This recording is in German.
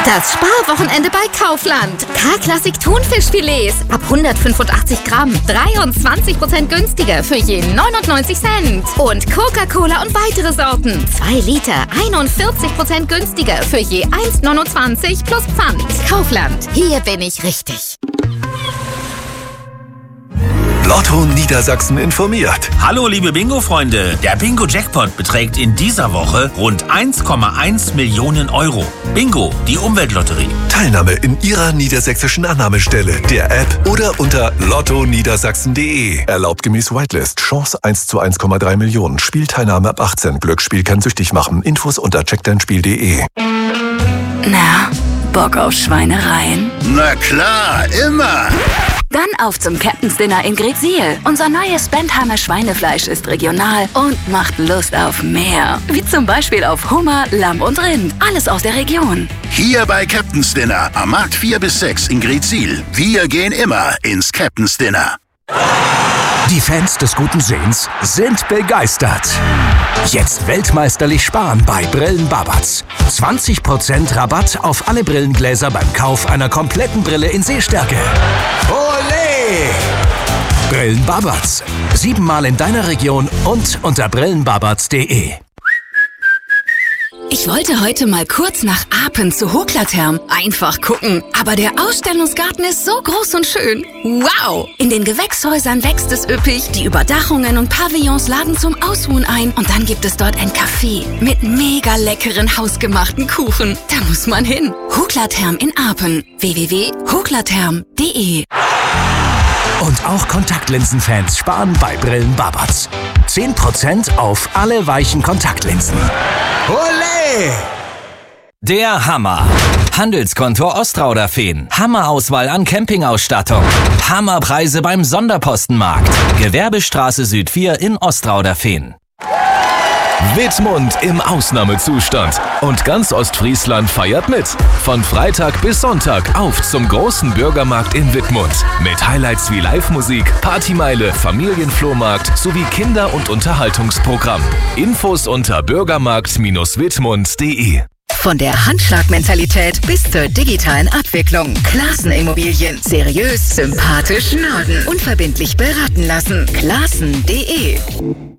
Das Sparwochenende bei Kaufland. K-Klassik Thunfischfilets ab 185 Gramm. 23% günstiger für je 99 Cent. Und Coca-Cola und weitere Sorten. 2 Liter, 41% günstiger für je 1,29 plus Pfand. Kaufland, hier bin ich richtig. Lotto Niedersachsen informiert. Hallo liebe Bingo-Freunde, der Bingo-Jackpot beträgt in dieser Woche rund 1,1 Millionen Euro. Bingo, die Umweltlotterie. Teilnahme in Ihrer niedersächsischen Annahmestelle, der App oder unter lottoniedersachsen.de. Erlaubt gemäß Whitelist. Chance 1 zu 1,3 Millionen. Spielteilnahme ab 18. Glücksspiel kann süchtig machen. Infos unter checkdeinspiel.de. Na, Bock auf Schweinereien? Na klar, immer! Dann auf zum Captain's Dinner in Greetsiel. Unser neues Bentheimer Schweinefleisch ist regional und macht Lust auf mehr. Wie zum Beispiel auf Hummer, Lamm und Rind. Alles aus der Region. Hier bei Captain's Dinner am Markt 4 bis 6 in Greetsiel. Wir gehen immer ins Captain's Dinner. Die Fans des guten Sehens sind begeistert. Jetzt weltmeisterlich sparen bei Brillen Babatz. 20% Rabatt auf alle Brillengläser beim Kauf einer kompletten Brille in Sehstärke. Olé! Brillen Babatz. 7-mal in deiner Region und unter brillenbabatz.de. Ich wollte heute mal kurz nach Apen zu Hoklatherm. Einfach gucken. Aber der Ausstellungsgarten ist so groß und schön. Wow! In den Gewächshäusern wächst es üppig. Die Überdachungen und Pavillons laden zum Ausruhen ein. Und dann gibt es dort ein Café mit mega leckeren hausgemachten Kuchen. Da muss man hin. Hoklatherm in Apen. www.hoklatherm.de. Und auch Kontaktlinsenfans sparen bei Brillen Babatz. 10% auf alle weichen Kontaktlinsen. Olé! Der Hammer. Handelskontor Ostrauder-Fehn. Hammerauswahl an Campingausstattung. Hammerpreise beim Sonderpostenmarkt. Gewerbestraße Süd 4 in Ostrauder-Fehn. Wittmund im Ausnahmezustand. Und ganz Ostfriesland feiert mit. Von Freitag bis Sonntag auf zum großen Bürgermarkt in Wittmund. Mit Highlights wie Live-Musik, Partymeile, Familienflohmarkt sowie Kinder- und Unterhaltungsprogramm. Infos unter bürgermarkt-wittmund.de. Von der Handschlagmentalität bis zur digitalen Abwicklung. Classen Immobilien. Seriös, sympathisch, Norden. Unverbindlich beraten lassen. Classen.de